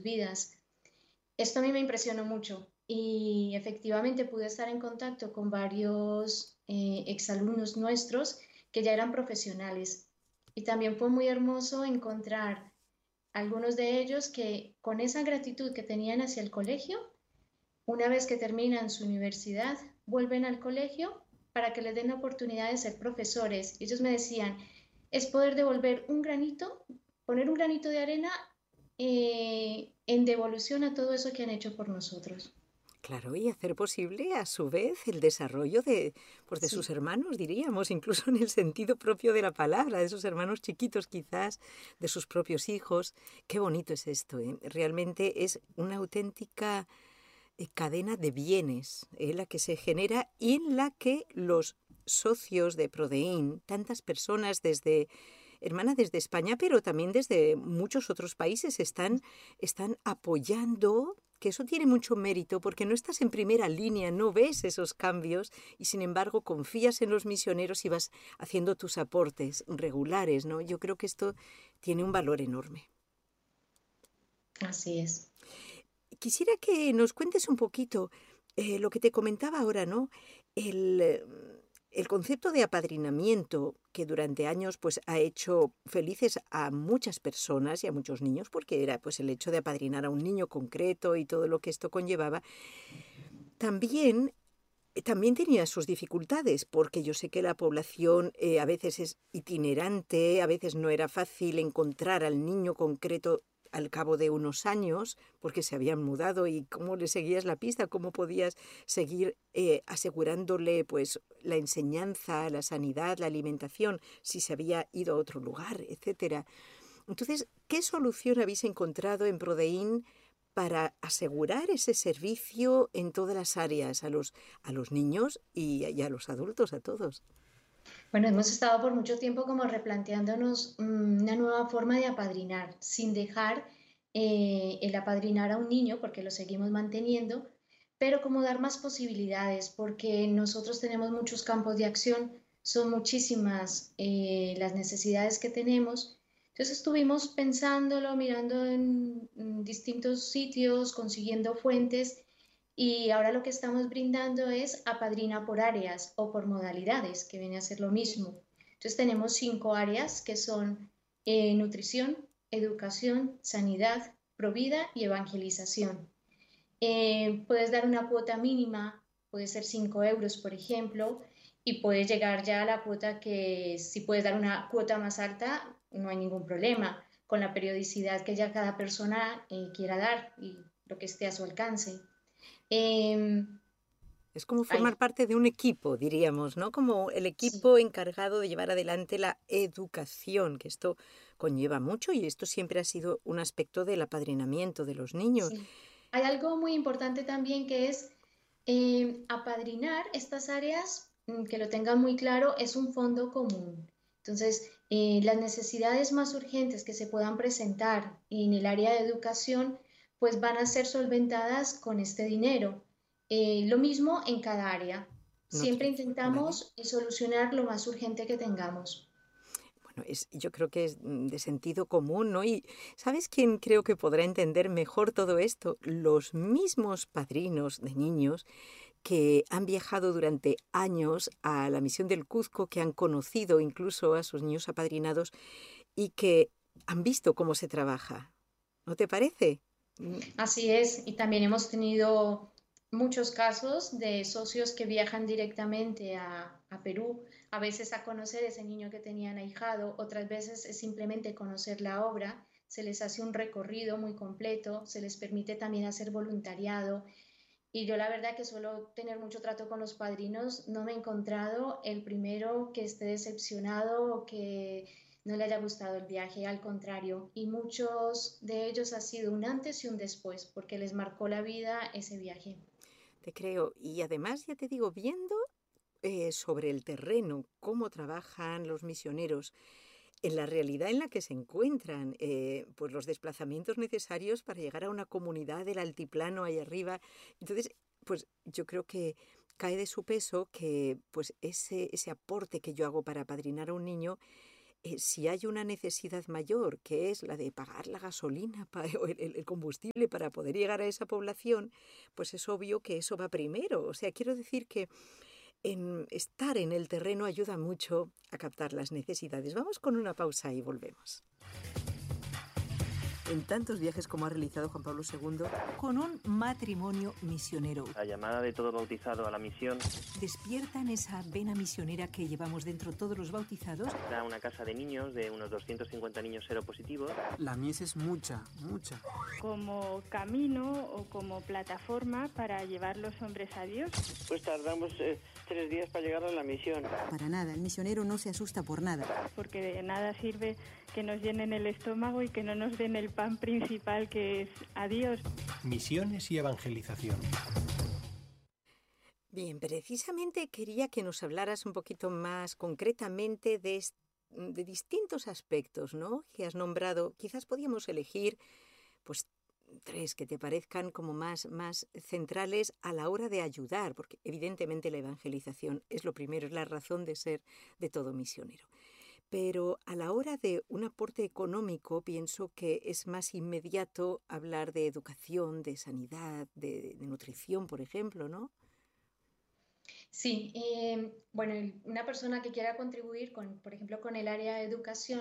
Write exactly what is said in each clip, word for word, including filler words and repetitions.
vidas. Esto a mí me impresionó mucho y efectivamente pude estar en contacto con varios eh, exalumnos nuestros que ya eran profesionales. Y también fue muy hermoso encontrar algunos de ellos que con esa gratitud que tenían hacia el colegio, una vez que terminan su universidad, vuelven al colegio para que les den la oportunidad de ser profesores. Y ellos me decían, es poder devolver un granito, poner un granito de arena eh, en devolución a todo eso que han hecho por nosotros. Claro, y hacer posible a su vez el desarrollo de, pues de sus Sí, hermanos, diríamos, incluso en el sentido propio de la palabra, de esos hermanos chiquitos quizás, de sus propios hijos. Qué bonito es esto, ¿eh? Realmente es una auténtica eh, cadena de bienes, eh, la que se genera y en la que los socios de Prodein, tantas personas desde, hermana, desde España, pero también desde muchos otros países, están, están apoyando, que eso tiene mucho mérito porque no estás en primera línea, no ves esos cambios y sin embargo confías en los misioneros y vas haciendo tus aportes regulares, ¿no? Yo creo que esto tiene un valor enorme. así es. Quisiera que nos cuentes un poquito eh, lo que te comentaba ahora, ¿no? El, eh, el concepto de apadrinamiento que durante años pues ha hecho felices a muchas personas y a muchos niños, porque era pues el hecho de apadrinar a un niño concreto y todo lo que esto conllevaba, también eh, también tenía sus dificultades, porque yo sé que la población eh, a veces es itinerante, a veces no era fácil encontrar al niño concreto al cabo de unos años, porque se habían mudado y cómo le seguías la pista, cómo podías seguir eh, asegurándole pues la enseñanza, la sanidad, la alimentación, si se había ido a otro lugar, etcétera. Entonces, ¿qué solución habéis encontrado en Prodein para asegurar ese servicio en todas las áreas, a los, a los niños y, y a los adultos, a todos? Bueno, hemos estado por mucho tiempo como replanteándonos mm, una nueva forma de apadrinar, sin dejar eh, el apadrinar a un niño, porque lo seguimos manteniendo, pero como dar más posibilidades, porque nosotros tenemos muchos campos de acción, son muchísimas eh, las necesidades que tenemos. Entonces estuvimos pensándolo, mirando en, en distintos sitios, consiguiendo fuentes y ahora lo que estamos brindando es apadrina por áreas o por modalidades, que viene a ser lo mismo. Entonces tenemos cinco áreas que son eh, nutrición, educación, sanidad, provida y evangelización. Eh, puedes dar una cuota mínima, puede ser cinco euros, por ejemplo, y puedes llegar ya a la cuota que si puedes dar una cuota más alta, no hay ningún problema, con la periodicidad que ya cada persona eh, quiera dar y lo que esté a su alcance. Eh, Es como ay, formar parte de un equipo, diríamos, ¿no? Como el sí, equipo encargado de llevar adelante la educación, que esto conlleva mucho y esto siempre ha sido un aspecto del apadrinamiento de los niños. sí. Hay algo muy importante también que es eh, apadrinar estas áreas, mm, que lo tengan muy claro, es un fondo común. Entonces, eh, las necesidades más urgentes que se puedan presentar en el área de educación, pues van a ser solventadas con este dinero. Eh, lo mismo en cada área. Siempre Nutrición, ¿vale? intentamos eh, solucionar lo más urgente que tengamos. Bueno, es, yo creo que es mm, de sentido común, ¿no? Y ¿sabes quién creo que podrá entender mejor todo esto? Los mismos padrinos de niños que han viajado durante años a la misión del Cuzco, que han conocido incluso a sus niños apadrinados y que han visto cómo se trabaja. ¿No te parece? Mm. Así es, y también hemos tenido muchos casos de socios que viajan directamente a, a Perú, a veces a conocer ese niño que tenían ahijado, otras veces es simplemente conocer la obra, se les hace un recorrido muy completo, se les permite también hacer voluntariado. Y yo la verdad que suelo tener mucho trato con los padrinos, no me he encontrado el primero que esté decepcionado o que no le haya gustado el viaje, al contrario, y muchos de ellos ha sido un antes y un después, porque les marcó la vida ese viaje. Te creo. Y además, ya te digo, viendo eh, sobre el terreno cómo trabajan los misioneros, en la realidad en la que se encuentran, eh, pues los desplazamientos necesarios para llegar a una comunidad del altiplano ahí arriba. Entonces, pues yo creo que cae de su peso que pues ese, ese aporte que yo hago para apadrinar a un niño eh, si hay una necesidad mayor, que es la de pagar la gasolina pa- o el, el- el combustible para poder llegar a esa población, pues es obvio que eso va primero. O sea, quiero decir que en estar en el terreno ayuda mucho a captar las necesidades. Vamos con una pausa y volvemos. En tantos viajes como ha realizado Juan Pablo segundo, con un matrimonio misionero. La llamada de todo bautizado a la misión. ¿Despiertan esa vena misionera que llevamos dentro todos los bautizados? Era una casa de niños, de unos doscientos cincuenta niños seropositivos. La mies es mucha, mucha. Como camino o como plataforma para llevar los hombres a Dios. Pues tardamos eh, tres días para llegar a la misión. Para nada, el misionero no se asusta por nada. Porque de nada sirve que nos llenen el estómago y que no nos den el pan principal, que es a Dios. Misiones y evangelización. Bien, precisamente quería que nos hablaras un poquito más concretamente de, est- de distintos aspectos, ¿no? Que has nombrado. Quizás podíamos elegir, pues, tres que te parezcan como más, más centrales a la hora de ayudar, porque evidentemente la evangelización es lo primero, es la razón de ser de todo misionero. Pero a la hora de un aporte económico pienso que es más inmediato hablar de educación, de sanidad, de, de nutrición, por ejemplo, ¿no? Sí, eh, bueno, el- una persona que quiera contribuir con, por ejemplo, con el área de educación,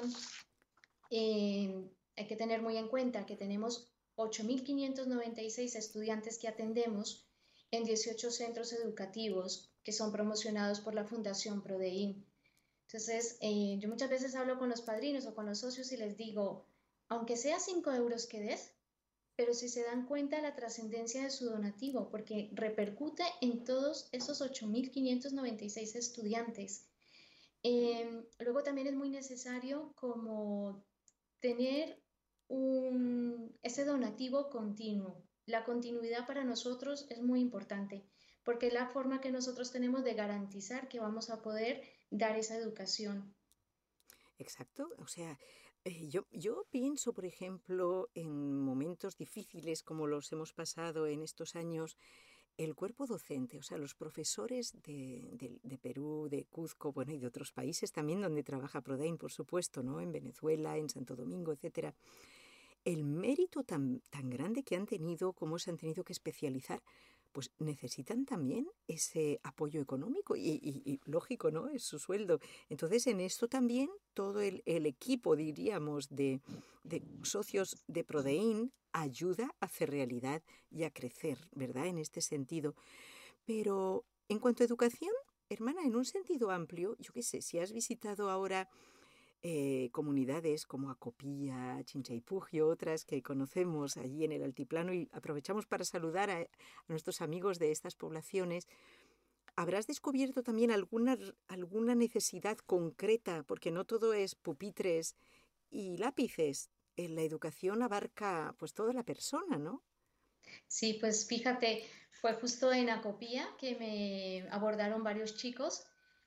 eh, hay que tener muy en cuenta que tenemos ocho mil quinientos noventa y seis estudiantes que atendemos en dieciocho centros educativos que son promocionados por la Fundación Prodein. Entonces, eh, yo muchas veces hablo con los padrinos o con los socios y les digo, aunque sea cinco euros que des, pero si se dan cuenta de la trascendencia de su donativo, porque repercute en todos esos ocho mil quinientos noventa y seis estudiantes. Eh, luego también es muy necesario como tener un, ese donativo continuo. La continuidad para nosotros es muy importante porque es la forma que nosotros tenemos de garantizar que vamos a poder dar esa educación. Exacto, o sea, eh, yo, yo pienso, por ejemplo, en momentos difíciles como los hemos pasado en estos años, el cuerpo docente, o sea, los profesores de, de- de Perú, de Cuzco, bueno, y de otros países también donde trabaja Prodain, por supuesto, ¿no? En Venezuela, en Santo Domingo, etcétera. El mérito tan, tan grande que han tenido, cómo se han tenido que especializar, pues necesitan también ese apoyo económico y, y- y lógico, ¿no? Es su sueldo. Entonces, en esto también todo el, el equipo, diríamos, de, de socios de Prodein ayuda a hacer realidad y a crecer, ¿verdad? En este sentido. Pero en cuanto a educación, hermana, en un sentido amplio, yo qué sé, si has visitado ahora eh, comunidades como Acopía, Chinchaypugio, otras que conocemos allí en el altiplano y aprovechamos para saludar a, a nuestros amigos de estas poblaciones, ¿habrás descubierto también alguna, r- alguna necesidad concreta? Porque no todo es pupitres y lápices. Eh, La educación abarca pues toda la persona, ¿no? Sí, pues fíjate, fue justo en Acopía que me abordaron varios chicos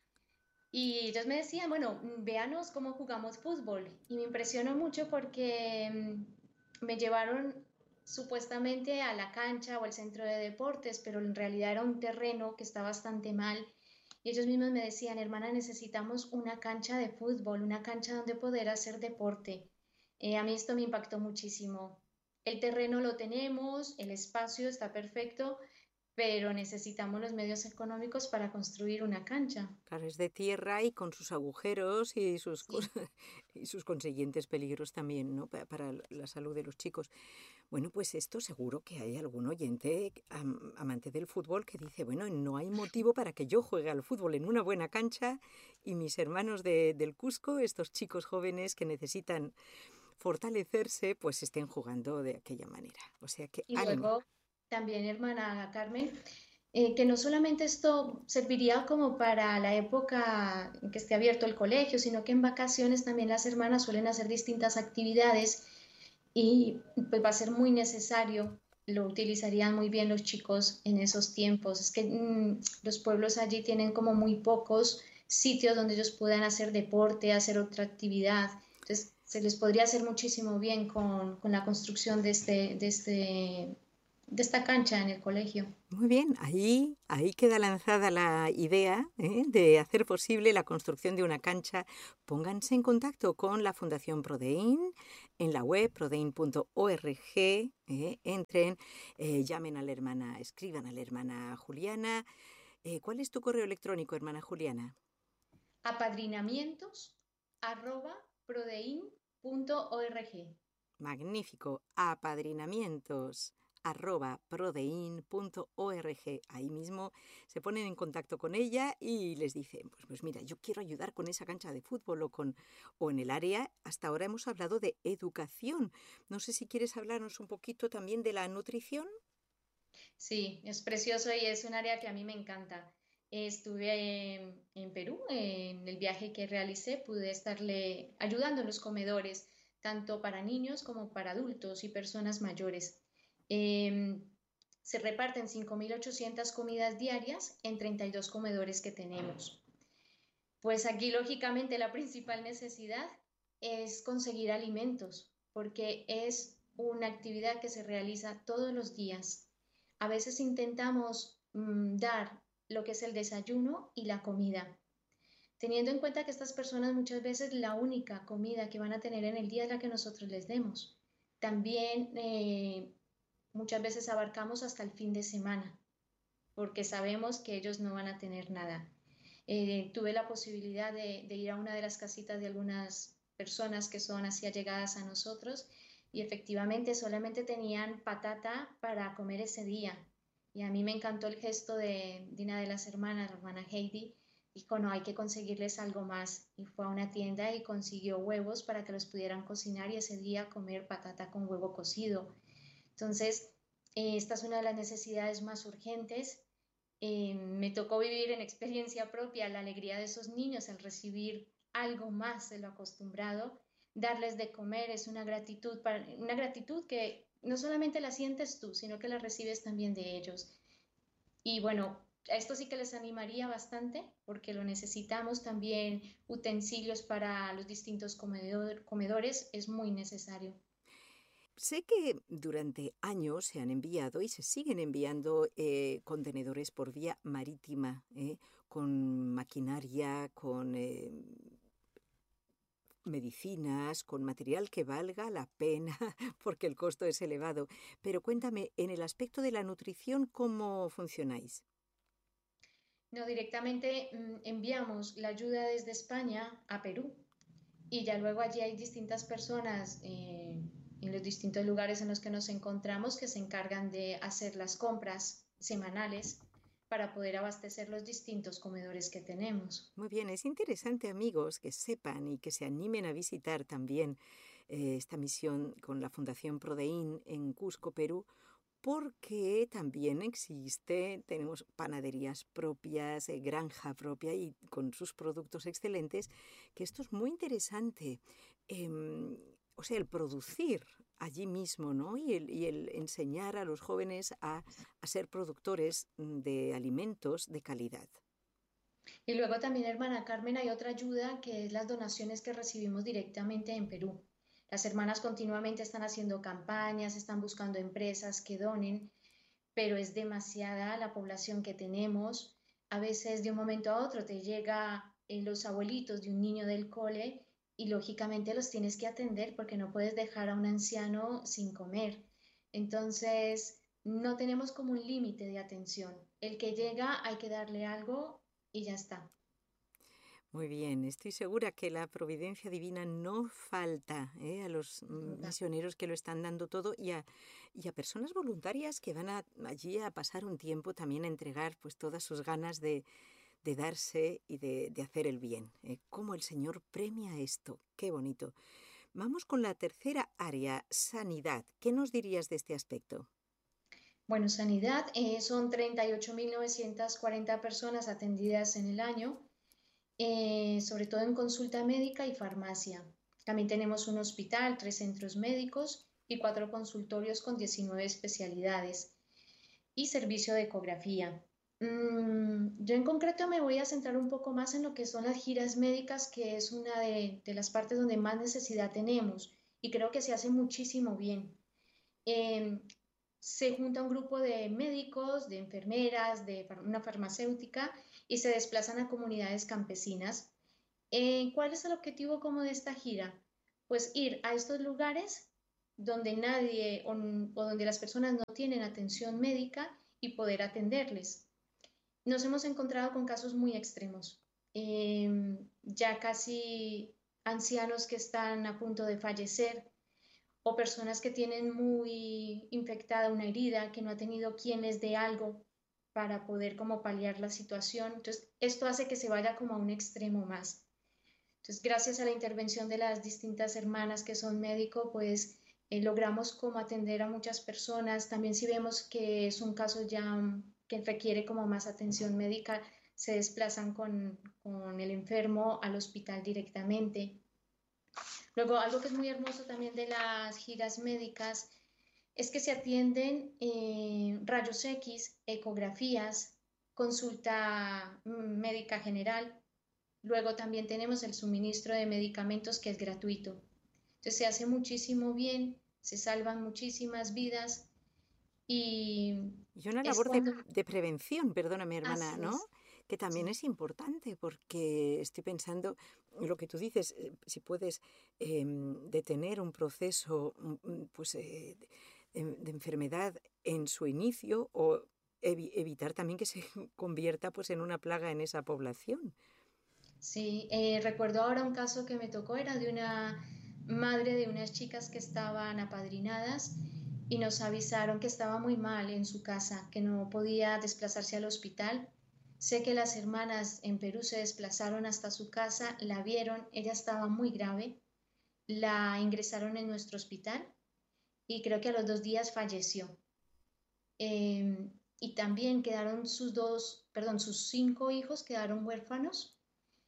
y ellos me decían, bueno, mm, véanos cómo jugamos fútbol. Y me impresionó mucho porque mm, me llevaron supuestamente a la cancha o al centro de deportes, pero en realidad era un terreno que está bastante mal. Y ellos mismos me decían, hermana, necesitamos una cancha de fútbol, una cancha donde poder hacer deporte. Eh, a mí esto me impactó muchísimo. El terreno lo tenemos, el espacio está perfecto, pero necesitamos los medios económicos para construir una cancha. Claro, es de tierra y con sus agujeros y sus, Sí. cos- y sus consiguientes peligros también, ¿no? Pa- Para la salud de los chicos. Bueno, pues esto seguro que hay algún oyente am- amante del fútbol que dice, bueno, no hay motivo para que yo juegue al fútbol en una buena cancha y mis hermanos de- del Cusco, estos chicos jóvenes que necesitan fortalecerse, pues estén jugando de aquella manera. O sea que Y ánimo. luego también, hermana Carmen, eh, que no solamente esto serviría como para la época en que esté abierto el colegio, sino que en vacaciones también las hermanas suelen hacer distintas actividades y pues va a ser muy necesario, lo utilizarían muy bien los chicos en esos tiempos. Es que mm, los pueblos allí tienen como muy pocos sitios donde ellos puedan hacer deporte, hacer otra actividad. Entonces, se les podría hacer muchísimo bien con, con la construcción de este, de este de esta cancha en el colegio. Muy bien, ahí, ahí queda lanzada la idea, ¿eh?, de hacer posible la construcción de una cancha. Pónganse en contacto con la Fundación Prodein en la web prodein punto org, ¿eh? Entren, eh, llamen a la hermana, escriban a la hermana Juliana. Eh, ¿cuál es tu correo electrónico, hermana Juliana? Apadrinamientos arroba prodein punto org. Magnífico, apadrinamientos arroba prodein punto org. Ahí mismo se ponen en contacto con ella y les dicen, pues, pues mira, yo quiero ayudar con esa cancha de fútbol o, con, o en el área. Hasta ahora hemos hablado de educación. No sé si quieres hablarnos un poquito también de la nutrición. Sí, es precioso y es un área que a mí me encanta. Estuve en, en Perú, en el viaje que realicé, pude estarle ayudando en los comedores, tanto para niños como para adultos y personas mayores. Em, se reparten cinco mil ochocientas comidas diarias en treinta y dos comedores que tenemos. Pues aquí, lógicamente, la principal necesidad es conseguir alimentos, porque es una actividad que se realiza todos los días. A veces intentamos mm, dar lo que es el desayuno y la comida, teniendo en cuenta que estas personas muchas veces la única comida que van a tener en el día es la que nosotros les demos. También eh, muchas veces abarcamos hasta el fin de semana, porque sabemos que ellos no van a tener nada. Eh, tuve la posibilidad de, de ir a una de las casitas de algunas personas que son así allegadas a nosotros y efectivamente solamente tenían patata para comer ese día. Y a mí me encantó el gesto de, de una de las hermanas, la hermana Heidi, dijo, no, hay que conseguirles algo más. Y fue a una tienda y consiguió huevos para que los pudieran cocinar y ese día comer patata con huevo cocido. Entonces, eh, esta es una de las necesidades más urgentes. Eh, me tocó vivir en experiencia propia la alegría de esos niños al recibir algo más de lo acostumbrado. Darles de comer es una gratitud, para, una gratitud que no solamente la sientes tú, sino que la recibes también de ellos. Y bueno, a esto sí que les animaría bastante porque lo necesitamos también, utensilios para los distintos comedor, comedores, es muy necesario. Sé que durante años se han enviado y se siguen enviando eh, contenedores por vía marítima, eh, con maquinaria, con eh, medicinas, con material que valga la pena, porque el costo es elevado. Pero cuéntame, en el aspecto de la nutrición, ¿cómo funcionáis? No, directamente mm, enviamos la ayuda desde España a Perú y ya luego allí hay distintas personas eh, en los distintos lugares en los que nos encontramos que se encargan de hacer las compras semanales para poder abastecer los distintos comedores que tenemos. Muy bien, es interesante, amigos, que sepan y que se animen a visitar también eh, esta misión con la Fundación Prodein en Cusco, Perú, porque también existe, tenemos panaderías propias, eh, granja propia y con sus productos excelentes, que esto es muy interesante. Eh, o sea, el producir allí mismo, ¿no? Y el, y el enseñar a los jóvenes a, a ser productores de alimentos de calidad. Y luego también, hermana Carmen, hay otra ayuda que es las donaciones que recibimos directamente en Perú. Las hermanas continuamente están haciendo campañas, están buscando empresas que donen, pero es demasiada la población que tenemos. A veces de un momento a otro te llega eh, los abuelitos de un niño del cole y lógicamente los tienes que atender porque no puedes dejar a un anciano sin comer. Entonces, no tenemos como un límite de atención. El que llega hay que darle algo y ya está. Muy bien, estoy segura que la providencia divina no falta, ¿eh?, a los misioneros que lo están dando todo y a, y a personas voluntarias que van a, allí a pasar un tiempo también a entregar pues todas sus ganas de, de darse y de, de hacer el bien. ¿Eh? ¿Cómo el Señor premia esto? ¡Qué bonito! Vamos con la tercera área, sanidad. ¿Qué nos dirías de este aspecto? Bueno, sanidad, eh, son treinta y ocho mil novecientas cuarenta personas atendidas en el año. Eh, sobre todo en consulta médica y farmacia. También tenemos un hospital, tres centros médicos y cuatro consultorios con diecinueve especialidades y servicio de ecografía. Mm, yo en concreto me voy a centrar un poco más en lo que son las giras médicas, que es una de, de las partes donde más necesidad tenemos y creo que se hace muchísimo bien. Eh, se junta un grupo de médicos, de enfermeras, de far- una farmacéutica y se desplazan a comunidades campesinas. Eh, ¿cuál es el objetivo como de esta gira? Pues ir a estos lugares donde nadie o, o donde las personas no tienen atención médica y poder atenderles. Nos hemos encontrado con casos muy extremos, eh, ya casi ancianos que están a punto de fallecer o personas que tienen muy infectada una herida, que no ha tenido quien les dé algo para poder como paliar la situación. Entonces, esto hace que se vaya como a un extremo más. Entonces, gracias a la intervención de las distintas hermanas que son médicos, pues eh, logramos como atender a muchas personas. También si vemos que es un caso ya mm, que requiere como más atención médica, se desplazan con, con el enfermo al hospital directamente. Luego, algo que es muy hermoso también de las giras médicas es que se atienden eh, rayos X, ecografías, consulta mm, médica general. Luego también tenemos el suministro de medicamentos que es gratuito. Entonces se hace muchísimo bien, se salvan muchísimas vidas y Y una es labor de, cuando de prevención, perdóname, hermana, así ¿no? es. Que también Sí, es importante porque estoy pensando lo que tú dices, eh, si puedes em, detener un proceso mm, mm, pues, eh, de, de enfermedad en su inicio o evi- evitar también que se convierta pues, en una plaga en esa población. sí. Eh, recuerdo ahora un caso que me tocó, era de una madre de unas chicas que estaban apadrinadas y nos avisaron que estaba muy mal en su casa, que no podía desplazarse al hospital. Sé que las hermanas en Perú se desplazaron hasta su casa, la vieron, ella estaba muy grave, la ingresaron en nuestro hospital y creo que a los dos días falleció. Eh, y también quedaron sus dos, perdón, sus cinco hijos quedaron huérfanos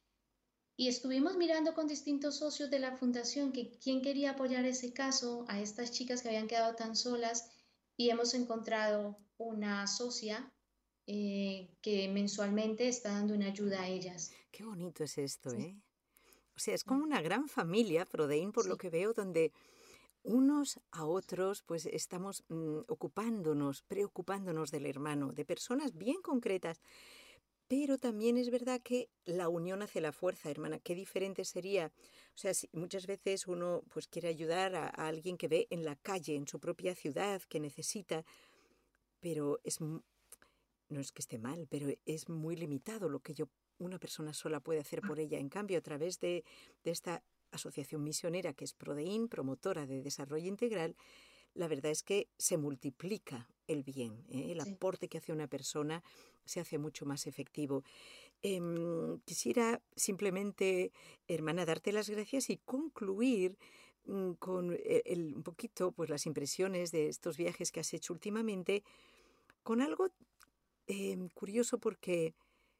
y estuvimos mirando con distintos socios de la fundación que quién quería apoyar ese caso a estas chicas que habían quedado tan solas y hemos encontrado una socia eh, que mensualmente está dando una ayuda a ellas. Qué bonito es esto, Sí, ¿eh? O sea, es como sí, una gran familia, Prodeín, por lo sí. que veo, donde unos a otros, pues estamos mm, ocupándonos, preocupándonos del hermano, de personas bien concretas. Pero también es verdad que la unión hace la fuerza, hermana. Qué diferente sería. O sea, si muchas veces uno pues quiere ayudar a, a alguien que ve en la calle, en su propia ciudad, que necesita, pero es mu- no es que esté mal, pero es muy limitado lo que yo una persona sola puede hacer por ella. En cambio, a través de, de esta asociación misionera que es Prodeín, promotora de desarrollo integral, la verdad es que se multiplica el bien, ¿eh? El Sí. aporte que hace una persona se hace mucho más efectivo. Em, quisiera simplemente, hermana, darte las gracias y concluir mm, con el- el- un poquito pues, las impresiones de estos viajes que has hecho últimamente con algo em, curioso porque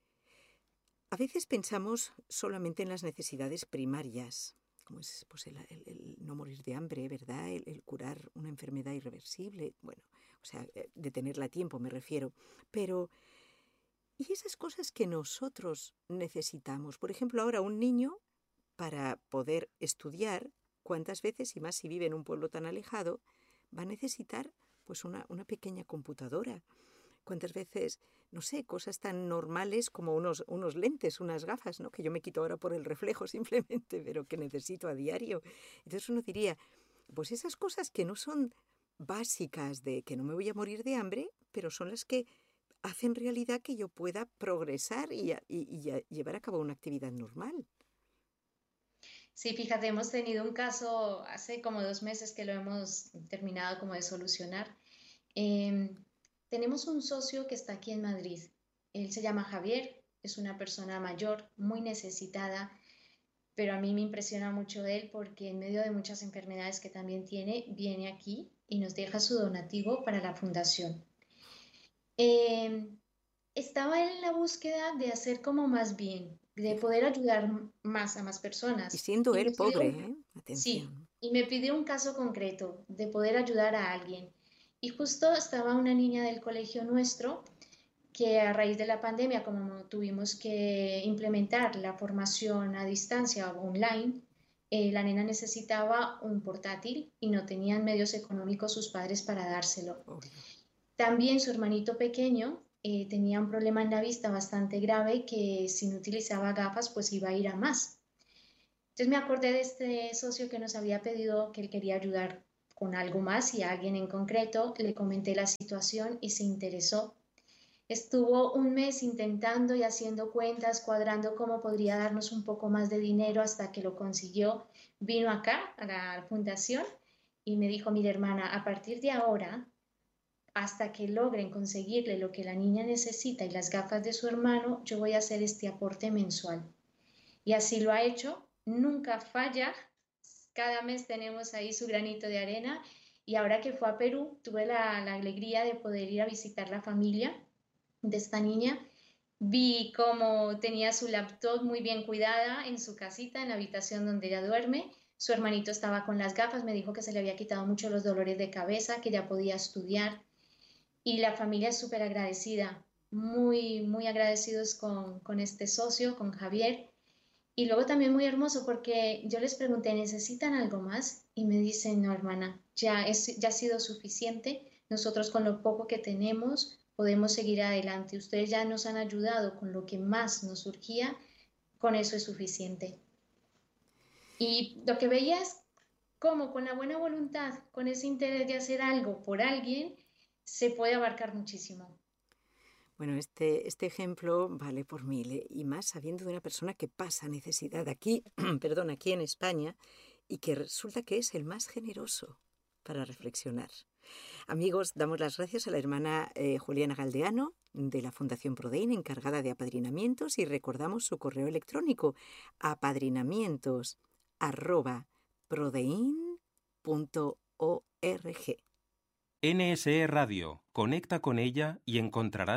a veces pensamos solamente en las necesidades primarias, como es pues, el, el- el no morir de hambre, ¿verdad? El, el curar una enfermedad irreversible, bueno, o sea, eh, detenerla a tiempo me refiero. Pero, ¿y esas cosas que nosotros necesitamos? Por ejemplo, ahora un niño, para poder estudiar, ¿cuántas veces, y más si vive en un pueblo tan alejado, va a necesitar pues una, una pequeña computadora? ¿Cuántas veces, no sé, cosas tan normales como unos, unos lentes, unas gafas, ¿no? Que yo me quito ahora por el reflejo simplemente, pero que necesito a diario. Entonces uno diría, pues esas cosas que no son básicas de que no me voy a morir de hambre, pero son las que hacen realidad que yo pueda progresar y, a- y- y a- llevar a cabo una actividad normal. Sí, fíjate, hemos tenido un caso hace como dos meses que lo hemos terminado como de solucionar. Em, Tenemos un socio que está aquí en Madrid. Él se llama Javier, es una persona mayor, muy necesitada, pero a mí me impresiona mucho él porque en medio de muchas enfermedades que también tiene, viene aquí y nos deja su donativo para la fundación. Eh, Estaba en la búsqueda de hacer como más bien, de Fíjate. poder ayudar más a más Y personas. siendo Y me él pidió, pobre, un- ¿eh? sí, Atención. y me pidió un caso concreto de poder ayudar a alguien. Y justo estaba una niña del colegio nuestro que a raíz de la pandemia, como tuvimos que implementar la formación a distancia o online, Eh, la nena necesitaba un portátil y no tenían medios económicos sus padres para dárselo. Obvio. También su hermanito pequeño eh, tenía un problema en la vista bastante grave que si no utilizaba gafas pues iba a ir a más. Entonces me acordé de este socio que nos había pedido que él quería ayudar con algo más y a alguien en concreto. Le comenté la situación y se interesó. Estuvo un mes intentando y haciendo cuentas, cuadrando cómo podría darnos un poco más de dinero hasta que lo consiguió. Vino acá a la fundación y me dijo, mira hermana, a partir de ahora, hasta que logren conseguirle lo que la niña necesita y las gafas de su hermano, yo voy a hacer este aporte mensual. Y así lo ha hecho, nunca falla, cada mes tenemos ahí su granito de arena. Y ahora que fue a Perú, tuve la, la alegría de poder ir a visitar la familia de esta niña. Vi cómo tenía su laptop muy bien cuidada en su casita, en la habitación donde ella duerme. Su hermanito estaba con las gafas, me dijo que se le había quitado mucho los dolores de cabeza, que ya podía estudiar. Y la familia es súper agradecida, muy, muy agradecidos con, con este socio, con Javier. Y luego también muy hermoso porque yo les pregunté, ¿necesitan algo más? Y me dicen, no, hermana, ya, es, ya ha sido suficiente. Nosotros con lo poco que tenemos podemos seguir adelante. Ustedes ya nos han ayudado con lo que más nos surgía, con eso es suficiente. Y lo que veía es cómo con la buena voluntad, con ese interés de hacer algo por alguien, se puede abarcar muchísimo. Bueno, este, este ejemplo vale por mil, ¿eh? Y más sabiendo de una persona que pasa necesidad aquí, perdón, aquí en España, y que resulta que es el más generoso para reflexionar. Amigos, damos las gracias a la hermana eh, Juliana Galdeano de la Fundación Prodein, encargada de apadrinamientos, y recordamos su correo electrónico, apadrinamientos arroba prodein punto org. N S E Radio, conecta con ella y encontrarás